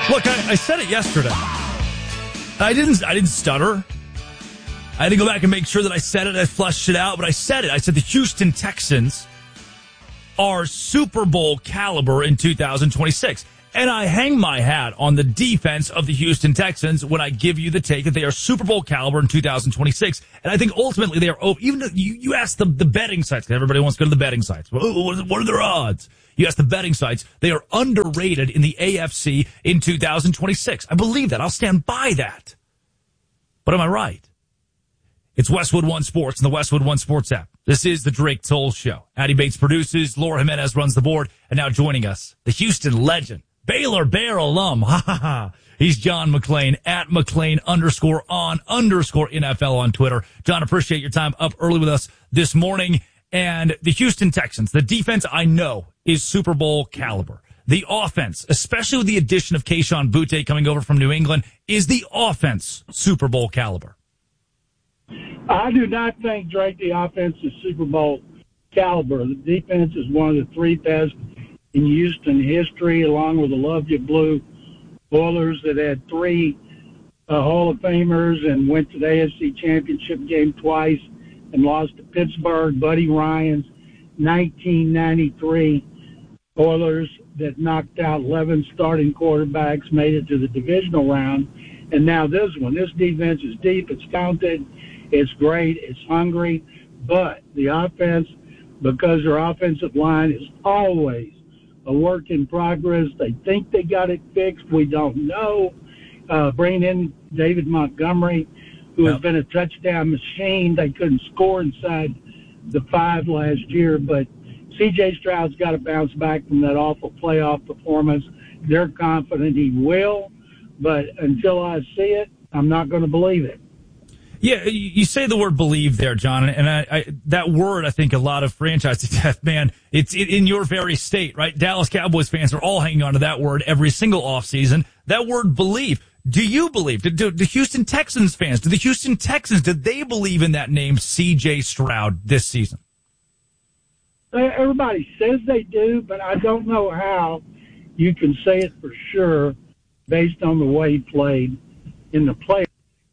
Look, I said it yesterday. I didn't stutter. I had to go back and make sure that I said it. I fleshed it out, but I said it. I said the Houston Texans are Super Bowl caliber in 2026. And I hang my hat on the defense of the Houston Texans when I give you the take that they are Super Bowl caliber in 2026. And I think ultimately they are, even though you ask the betting sites, because everybody wants to go to the betting sites. What are their odds? You ask the betting sites, they are underrated in the AFC in 2026. I believe that. I'll stand by that. But am I right? It's Westwood One Sports and the Westwood One Sports app. This is the Drake Toll Show. Addie Bates produces, Laura Jimenez runs the board, and now joining us, the Houston legend, Baylor Bear alum. Ha ha ha. He's John McClain at McClain_on_NFL on Twitter. John, appreciate your time up early with us this morning. And the Houston Texans, the defense I know is Super Bowl caliber. The offense, especially with the addition of Kayshon Boutte coming over from New England, is the offense Super Bowl caliber? I do not think, Drake, the offense is Super Bowl caliber. The defense is one of the three best in Houston history, along with the Love You Blue Oilers that had three Hall of Famers and went to the AFC Championship game twice and lost to Pittsburgh. Buddy Ryan's 1993 Oilers that knocked out 11 starting quarterbacks, made it to the divisional round. And now this one. This defense is deep. It's talented. It's great. It's hungry. But the offense, because their offensive line is always a work in progress. They think they got it fixed. We don't know. Bringing in David Montgomery, who has been a touchdown machine. They couldn't score inside the 5 last year, but C.J. Stroud's got to bounce back from that awful playoff performance. They're confident he will, but until I see it, I'm not going to believe it. Yeah, you say the word believe there, John, and I that word, I think a lot of franchise death, man, it's in your very state, right? Dallas Cowboys fans are all hanging on to that word every single offseason. That word believe. Do you believe? Do the Houston Texans fans, did they believe in that name, C.J. Stroud, this season? Everybody says they do, but I don't know how you can say it for sure based on the way he played in the playoffs.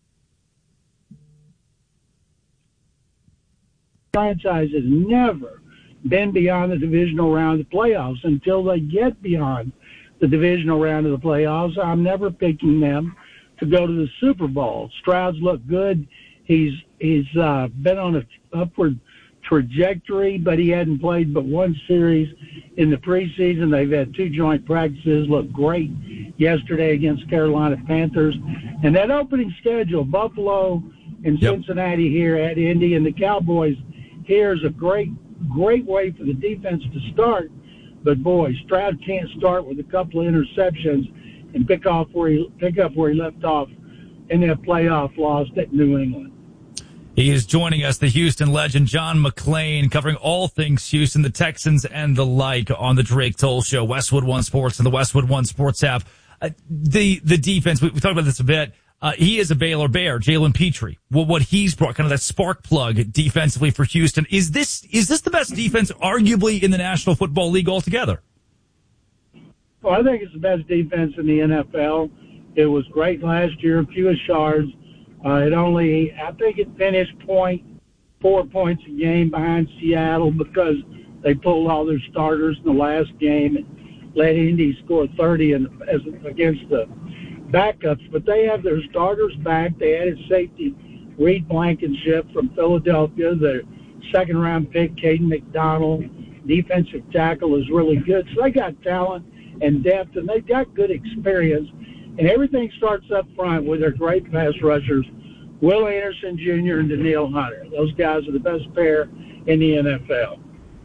Franchise has never been beyond the divisional round of the playoffs. Until they get beyond the divisional round of the playoffs, I'm never picking them to go to the Super Bowl. Stroud's looked good. He's been on an upward trajectory, but he hadn't played but one series in the preseason. They've had 2 joint practices, looked great yesterday against Carolina Panthers. And that opening schedule, Buffalo and Cincinnati here at Indy, and the Cowboys here is a great way for the defense to start. But boy, Stroud can't start with a couple of interceptions and pick up where he left off in that playoff loss at New England. He is joining us, the Houston legend, John McClain, covering all things Houston, the Texans, and the like on the Drake Toll Show, Westwood One Sports and the Westwood One Sports app. The defense, we talked about this a bit. He is a Baylor Bear, Jalen Petrie. What he's brought, kind of that spark plug defensively for Houston. Is this the best defense, arguably, in the National Football League altogether? Well, I think it's the best defense in the NFL. It was great last year, fewest yards. I think it finished 4 points a game behind Seattle because they pulled all their starters in the last game and let Indy score 30 against the backups. But they have their starters back. They added safety Reed Blankenship from Philadelphia, their second-round pick, Caden McDonald. Defensive tackle is really good. So they got talent and depth, and they've got good experience. And everything starts up front with their great pass rushers, Will Anderson Jr. and Danielle Hunter. Those guys are the best pair in the NFL.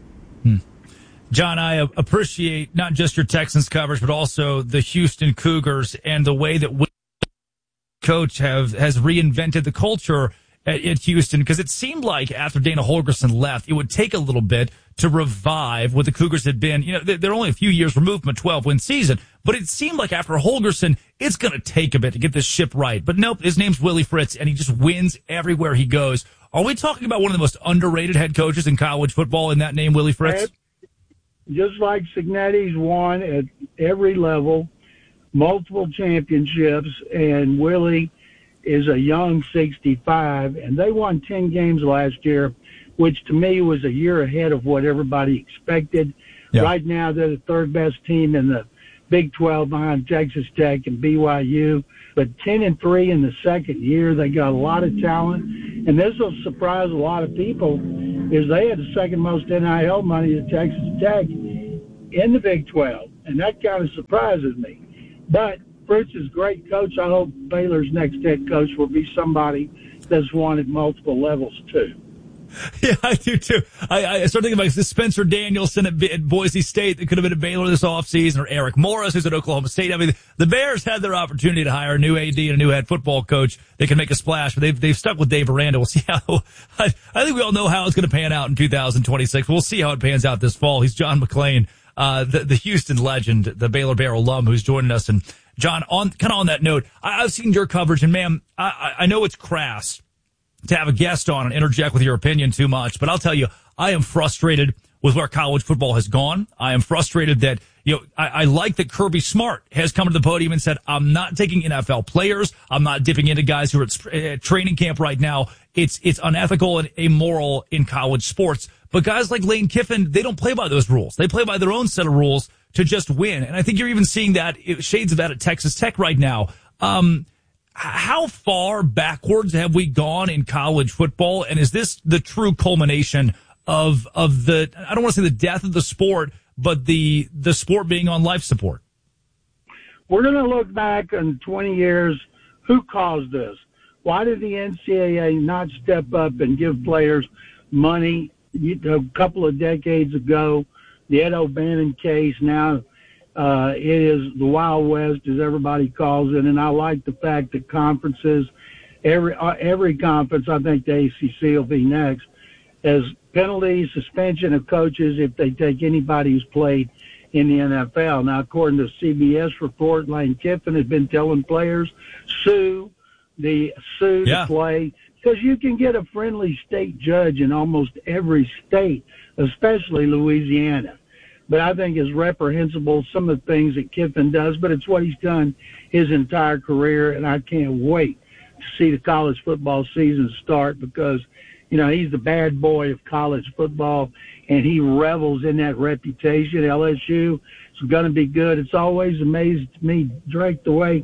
John, I appreciate not just your Texans coverage, but also the Houston Cougars and the way that coach has reinvented the culture at Houston, because it seemed like after Dana Holgorsen left, it would take a little bit to revive what the Cougars had been. You know, they're only a few years removed from a 12-win season, but it seemed like after Holgorsen, it's going to take a bit to get this ship right. But nope, his name's Willie Fritz, and he just wins everywhere he goes. Are we talking about one of the most underrated head coaches in college football in that name, Willie Fritz? Just like Cignetti's won at every level, multiple championships, and Willie is a young 65, and they won 10 games last year, which to me was a year ahead of what everybody expected. Yeah. Right now, they're the third best team in the Big 12 behind Texas Tech and BYU. But 10-3 in the second year, they got a lot of talent. And this will surprise a lot of people, is they had the second most NIL money to Texas Tech in the Big 12. And that kind of surprises me. But Fritz is a great coach. I hope Baylor's next head coach will be somebody that's won at multiple levels, too. Yeah, I do too. I started thinking about this Spencer Danielson at Boise State that could have been at Baylor this offseason, or Eric Morris who's at Oklahoma State. I mean, the Bears had their opportunity to hire a new AD and a new head football coach. They can make a splash, but they've stuck with Dave Aranda. We'll see how. I think we all know how it's going to pan out in 2026. We'll see how it pans out this fall. He's John McClain, the Houston legend, the Baylor Bear alum, who's joining us. And John, on that note, I've seen your coverage, and ma'am, I know it's crass to have a guest on and interject with your opinion too much, but I'll tell you, I am frustrated with where college football has gone. I am frustrated that, I like that Kirby Smart has come to the podium and said, I'm not taking NFL players. I'm not dipping into guys who are at training camp right now. It's unethical and immoral in college sports. But guys like Lane Kiffin, they don't play by those rules. They play by their own set of rules to just win. And I think you're even seeing that, shades of that at Texas Tech right now. How far backwards have we gone in college football? And is this the true culmination of the, I don't want to say the death of the sport, but the sport being on life support? We're going to look back in 20 years. Who caused this? Why did the NCAA not step up and give players money a couple of decades ago? The Ed O'Bannon case, now it is the Wild West, as everybody calls it, and I like the fact that conferences, every conference, I think the ACC will be next, has penalties, suspension of coaches if they take anybody who's played in the NFL. Now, according to CBS report, Lane Kiffin has been telling players, sue to play, because you can get a friendly state judge in almost every state, especially Louisiana. But I think it's reprehensible, some of the things that Kiffin does, but it's what he's done his entire career, and I can't wait to see the college football season start because, he's the bad boy of college football, and he revels in that reputation. LSU is going to be good. It's always amazing to me, Drake, the way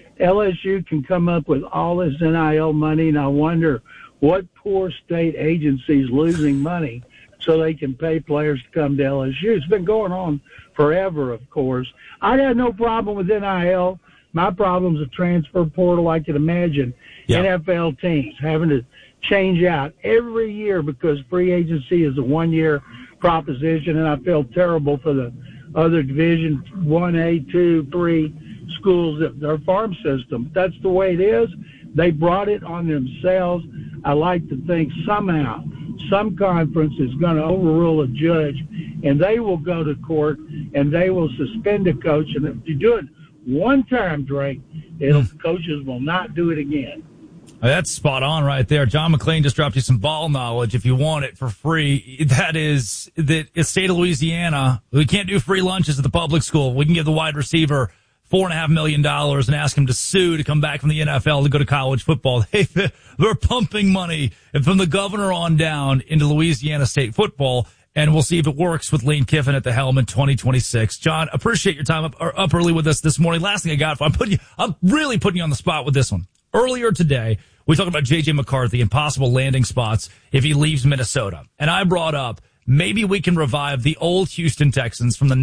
LSU can come up with all this NIL money, and I wonder what poor state agency's losing money so they can pay players to come to LSU. It's been going on forever, of course. I had no problem with NIL. My problem's a transfer portal. I can imagine NFL teams having to change out every year because free agency is a one-year proposition, and I feel terrible for the other Division 1A, 2, 3 schools that are farm system. That's the way it is. They brought it on themselves. I like to think somehow some conference is going to overrule a judge, and they will go to court, and they will suspend a coach. And if you do it one time, Drake, coaches will not do it again. That's spot on right there. John McClain just dropped you some ball knowledge if you want it for free. That is the state of Louisiana. We can't do free lunches at the public school. We can give the wide receiver $4.5 million and ask him to sue to come back from the NFL to go to college football. They're pumping money from the governor on down into Louisiana State football, and we'll see if it works with Lane Kiffin at the helm in 2026. John, appreciate your time up early with us this morning. Last thing I got, I'm really putting you on the spot with this one. Earlier today, we talked about J.J. McCarthy and possible landing spots if he leaves Minnesota, and I brought up maybe we can revive the old Houston Texans from the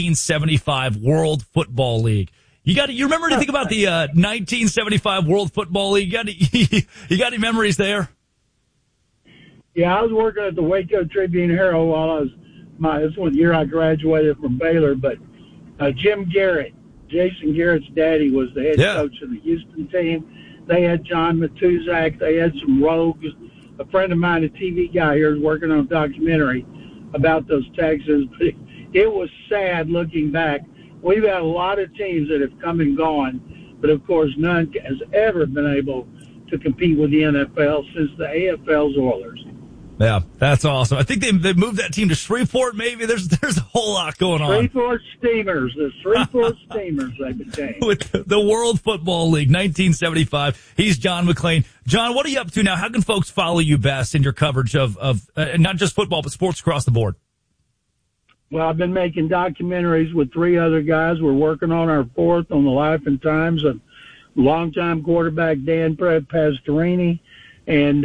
1975 World Football League. You remember anything about the 1975 World Football League? You got any memories there? Yeah, I was working at the Waco Tribune Herald while this was the year I graduated from Baylor, but Jim Garrett, Jason Garrett's daddy, was the head coach of the Houston team. They had John Matuzak. They had some rogues. A friend of mine, a TV guy here, is working on a documentary about those Texans. But it was sad looking back. We've had a lot of teams that have come and gone, but of course none has ever been able to compete with the NFL since the AFL's Oilers. Yeah, that's awesome. I think they moved that team to Shreveport. Maybe there's a whole lot going on. Shreveport Steamers, the Shreveport Steamers they became. With the World Football League, 1975. He's John McClain. John, what are you up to now? How can folks follow you best in your coverage of not just football, but sports across the board? Well, I've been making documentaries with 3 other guys. We're working on our 4th on the life and times of longtime quarterback Dan Pastorini. And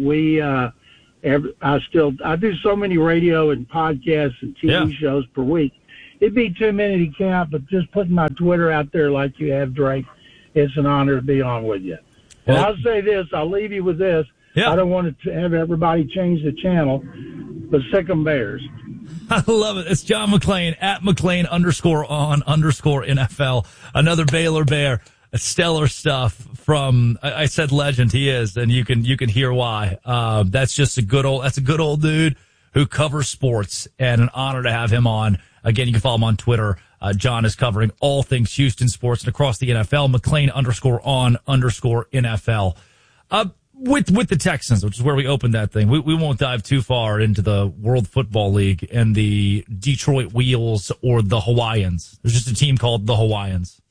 I do so many radio and podcasts and TV shows per week. It'd be too many to count, but just putting my Twitter out there like you have, Drake, it's an honor to be on with you. And I'll say this, I'll leave you with this. Yeah. I don't want to have everybody change the channel, but sick 'em Bears. I love it. It's John McClain at McClain_on_NFL. Another Baylor Bear. Stellar stuff from, I said legend, he is, and you can hear why. That's a good old dude who covers sports, and an honor to have him on. Again, you can follow him on Twitter. John is covering all things Houston sports and across the NFL. McClain_on_NFL. With the Texans, which is where we opened that thing. We won't dive too far into the World Football League and the Detroit Wheels or the Hawaiians. There's just a team called the Hawaiians.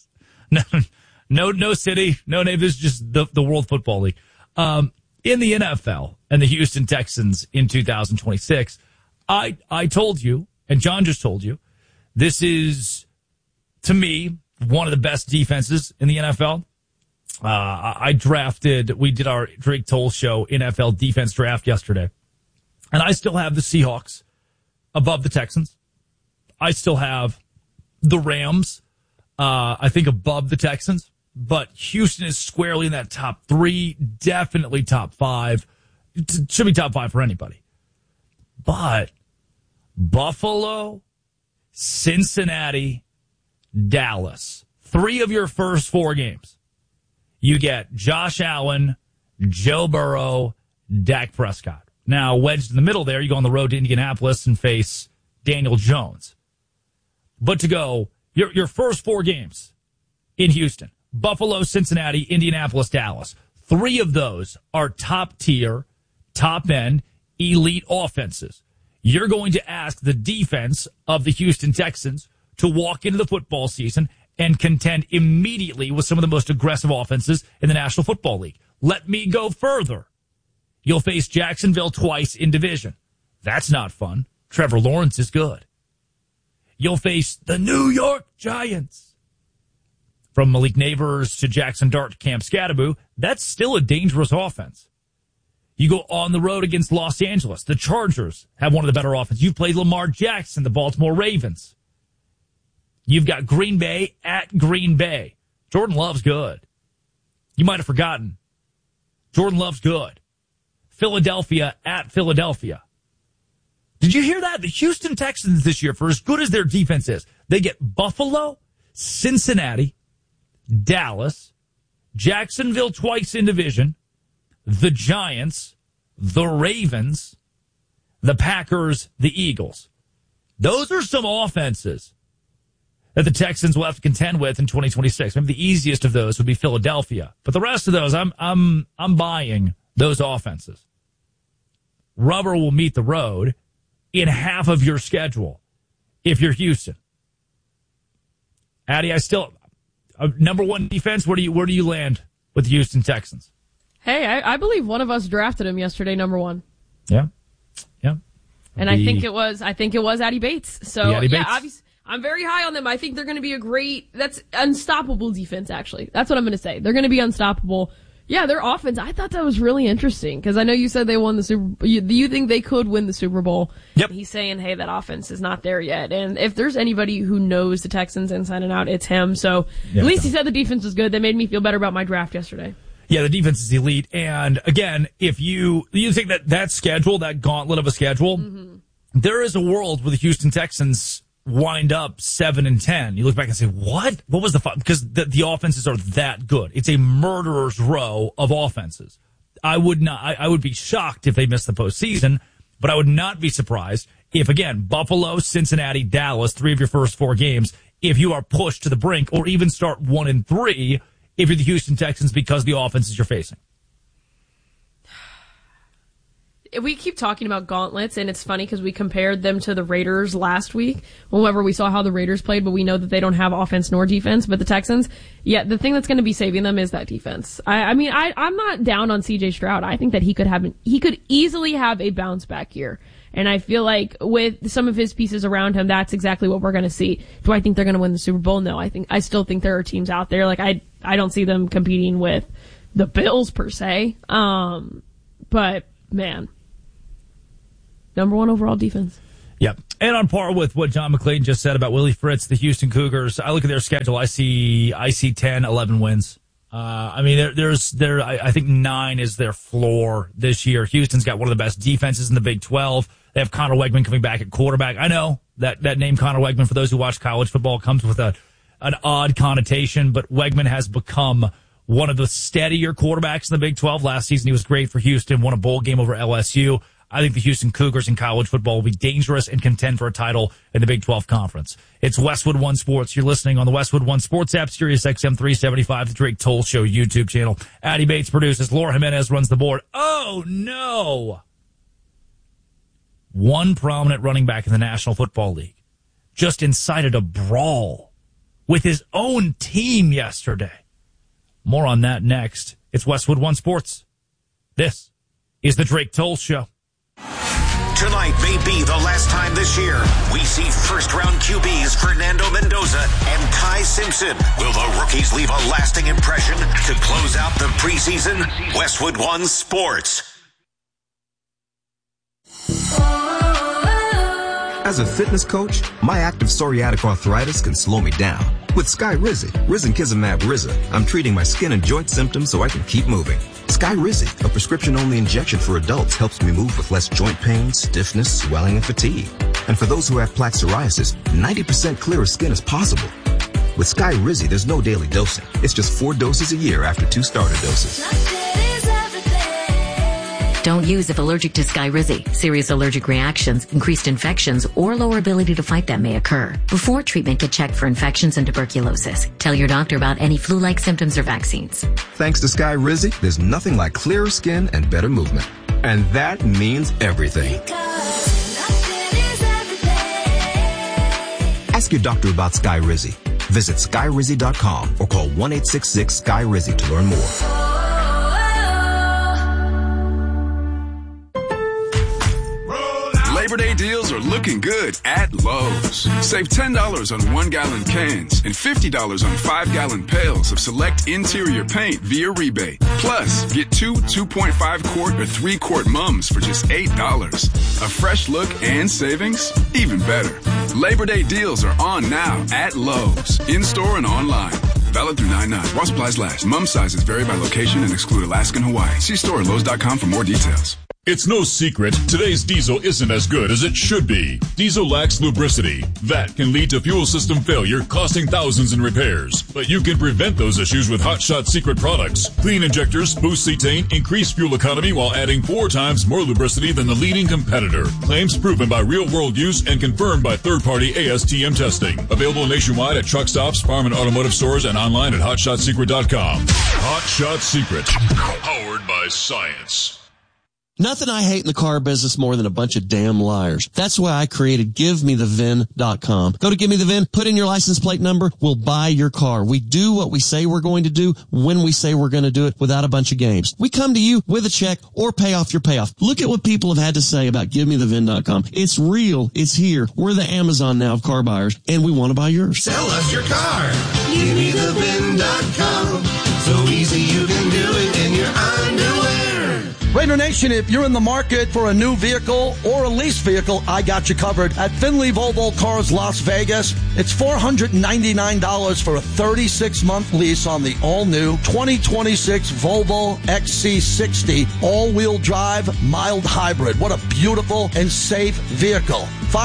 No city, no name. This is just the World Football League. In the NFL and the Houston Texans in 2026, I told you, and John just told you, this is, to me, one of the best defenses in the NFL. We did our Drake Toll Show NFL defense draft yesterday, and I still have the Seahawks above the Texans. I still have the Rams, I think, above the Texans, but Houston is squarely in that top 3, definitely top 5. It should be top 5 for anybody. But Buffalo, Cincinnati, Dallas, 3 of your first 4 games. You get Josh Allen, Joe Burrow, Dak Prescott. Now, wedged in the middle there, you go on the road to Indianapolis and face Daniel Jones. But to go, your first 4 games in Houston, Buffalo, Cincinnati, Indianapolis, Dallas, 3 of those are top tier, top end, elite offenses. You're going to ask the defense of the Houston Texans to walk into the football season and contend immediately with some of the most aggressive offenses in the National Football League. Let me go further. You'll face Jacksonville twice in division. That's not fun. Trevor Lawrence is good. You'll face the New York Giants. From Malik Neighbors to Jackson Dart to Cam Scatterbo, that's still a dangerous offense. You go on the road against Los Angeles. The Chargers have one of the better offenses. You've played Lamar Jackson, the Baltimore Ravens. You've got Green Bay at Green Bay. Jordan Love's good. You might have forgotten. Jordan Love's good. Philadelphia at Philadelphia. Did you hear that? The Houston Texans this year, for as good as their defense is, they get Buffalo, Cincinnati, Dallas, Jacksonville twice in division, the Giants, the Ravens, the Packers, the Eagles. Those are some offenses that the Texans will have to contend with in 2026. Maybe the easiest of those would be Philadelphia, but the rest of those, I'm buying those offenses. Rubber will meet the road in half of your schedule if you're Houston. Addie, number 1 defense. Where do you land with the Houston Texans? Hey, I believe one of us drafted him yesterday, number 1. Yeah. And I think it was Addie Bates. So obviously, I'm very high on them. I think they're going to be that's unstoppable defense, actually. That's what I'm going to say. They're going to be unstoppable. Yeah, their offense, I thought that was really interesting because I know you said they won the Super Bowl. You think they could win the Super Bowl? Yep. He's saying, hey, that offense is not there yet. And if there's anybody who knows the Texans inside and out, it's him. So at least he said the defense was good. That made me feel better about my draft yesterday. Yeah, the defense is elite. And again, if you think that schedule, that gauntlet of a schedule, there is a world where the Houston Texans wind up 7-10. You look back and say, what was the fun? Because the offenses are that good. It's a murderer's row of offenses. I would be shocked if they missed the postseason, but I would not be surprised if, again, Buffalo, Cincinnati, Dallas, 3 of your first 4 games, if you are pushed to the brink or even start 1-3 if you're the Houston Texans because of the offenses you're facing. we keep talking about gauntlets, and it's funny because we compared them to the Raiders last week. Whenever we saw how the Raiders played, but we know that they don't have offense nor defense. But the Texans, the thing that's going to be saving them is that defense. I'm not down on C.J. Stroud. I think that he could easily have a bounce back year. And I feel like with some of his pieces around him, that's exactly what we're going to see. Do I think they're going to win the Super Bowl? No, I still think there are teams out there. Like, I don't see them competing with the Bills per se. But man, number one overall defense. Yep. And on par with what John McClain just said about Willie Fritz, the Houston Cougars, I look at their schedule. I see 10, 11 wins. I think 9 is their floor this year. Houston's got one of the best defenses in the Big 12. They have Connor Wegman coming back at quarterback. I know that name Connor Wegman, for those who watch college football, comes with an odd connotation, but Wegman has become one of the steadier quarterbacks in the Big 12. Last season, he was great for Houston, won a bowl game over LSU. I think the Houston Cougars in college football will be dangerous and contend for a title in the Big 12 Conference. It's Westwood One Sports. You're listening on the Westwood One Sports app, Sirius XM 375, the Drake Toll Show YouTube channel. Addy Bates produces. Laura Jimenez runs the board. Oh, no! One prominent running back in the National Football League just incited a brawl with his own team yesterday. More on that next. It's Westwood One Sports. This is the Drake Toll Show. Tonight may be the last time this year we see first-round QBs Fernando Mendoza and Kai Simpson. Will the rookies leave a lasting impression to close out the preseason? Westwood One Sports. As a fitness coach, my active psoriatic arthritis can slow me down. With Skyrizi, Risankizumab Riza, I'm treating my skin and joint symptoms so I can keep moving. Skyrizi, a prescription-only injection for adults, helps me move with less joint pain, stiffness, swelling, and fatigue. And for those who have plaque psoriasis, 90% clearer skin is possible. With Skyrizi, there's no daily dosing. It's just 4 doses a year after 2 starter doses. Don't use if allergic to Skyrizi. Serious allergic reactions, increased infections, or lower ability to fight them may occur. Before treatment, get checked for infections and tuberculosis. Tell your doctor about any flu-like symptoms or vaccines. Thanks to Skyrizi, there's nothing like clearer skin and better movement. And that means everything. Ask your doctor about Skyrizi. Visit Skyrizi.com or call 1-866-SKY-RIZI to learn more. Labor Day deals are looking good at Lowe's. Save $10 on 1-gallon cans and $50 on 5-gallon pails of select interior paint via rebate. Plus, get 2 2.5-quart or 3-quart mums for just $8. A fresh look and savings? Even better. Labor Day deals are on now at Lowe's, in-store and online. Valid through 9/9. While supplies last. Mum sizes vary by location and exclude Alaska and Hawaii. See store at Lowe's.com for more details. It's no secret, today's diesel isn't as good as it should be. Diesel lacks lubricity. That can lead to fuel system failure, costing thousands in repairs. But you can prevent those issues with Hot Shot Secret products. Clean injectors, boost cetane, increase fuel economy while adding 4 times more lubricity than the leading competitor. Claims proven by real-world use and confirmed by third-party ASTM testing. Available nationwide at truck stops, farm and automotive stores, and online at hotshotsecret.com. Hot Shot Secret. Powered by science. Nothing I hate in the car business more than a bunch of damn liars. That's why I created GiveMeTheVIN.com. Go to Give Me the VIN, put in your license plate number, we'll buy your car. We do what we say we're going to do when we say we're going to do it without a bunch of games. We come to you with a check or pay off your payoff. Look at what people have had to say about GiveMeTheVIN.com. It's real. It's here. We're the Amazon now of car buyers, and we want to buy yours. Sell us your car. GiveMeTheVIN.com. So easy you can do it in your underwear. Raider Nation, if you're in the market for a new vehicle or a lease vehicle, I got you covered. At Finley Volvo Cars Las Vegas, it's $499 for a 36-month lease on the all-new 2026 Volvo XC60 all-wheel drive mild hybrid. What a beautiful and safe vehicle.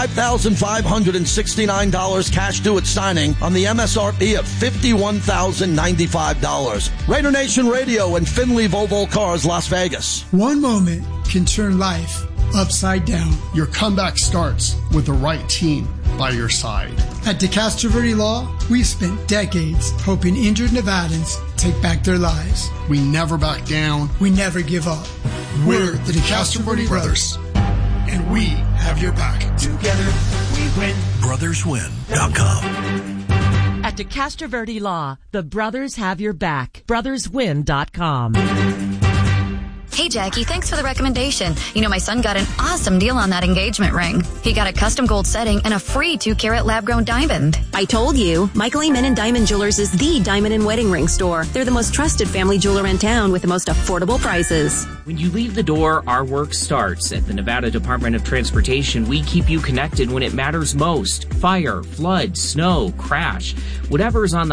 $5,569 cash due at signing on the MSRP of $51,095. Raider Nation Radio and Finley Volvo Cars Las Vegas. One moment can turn life upside down. Your comeback starts with the right team by your side. At DeCastroverde Law, we've spent decades helping injured Nevadans take back their lives. We never back down. We never give up. We're the DeCastroverde Brothers, and we have your back. Together, we win. BrothersWin.com. At DeCastroverde Law, the brothers have your back. BrothersWin.com. Hey, Jackie, thanks for the recommendation. You know, my son got an awesome deal on that engagement ring. He got a custom gold setting and a free 2-carat lab-grown diamond. I told you, Michael Amen Diamond Jewelers is the diamond and wedding ring store. They're the most trusted family jeweler in town with the most affordable prices. When you leave the door, our work starts. At the Nevada Department of Transportation, we keep you connected when it matters most. Fire, flood, snow, crash. Whatever is on the